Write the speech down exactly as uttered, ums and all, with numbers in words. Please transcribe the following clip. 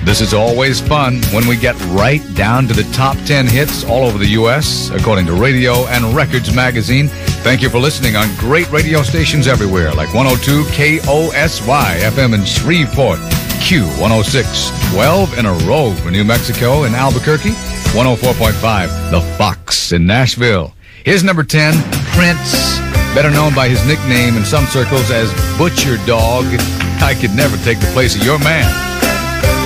This is always fun when we get right down to the top ten hits all over the U S, according to Radio and Records magazine. Thank you for listening on great radio stations everywhere, like one oh two K O S Y F M in Shreveport, Q one oh six, twelve in a row for New Mexico and Albuquerque, one oh four point five, The Fox in Nashville. Here's number ten, Prince, better known by his nickname in some circles as Butcher Dog. I could never take the place of your man.